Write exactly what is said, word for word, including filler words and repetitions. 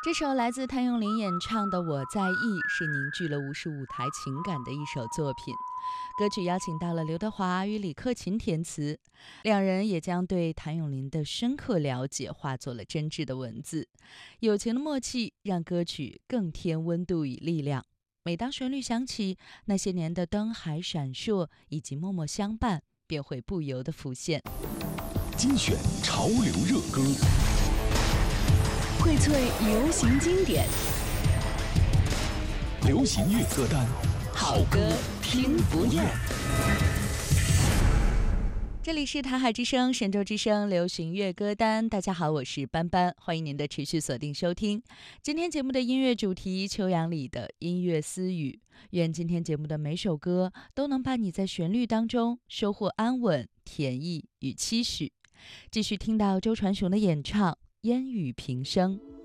这首来自谭咏麟演唱的《我在意》是凝聚了无数舞台情感的一首作品。歌曲邀请到了刘德华与李克勤填词，两人也将对谭咏麟的深刻了解化作了真挚的文字。友情的默契让歌曲更添温度与力量。每当旋律响起，那些年的灯海闪烁以及默默相伴便会不由得浮现。 精选潮流热歌， 荟萃流行经典， 流行乐歌单， 好歌听不厌。 这里是台海之声、神州之声流行乐歌单。大家好，我是班班，欢迎您的持续锁定收听。今天节目的音乐主题，秋阳里的音乐私语。愿今天节目的每首歌都能伴你在旋律当中收获安稳、甜意与期许。继续听到周传雄的演唱《烟雨平生》。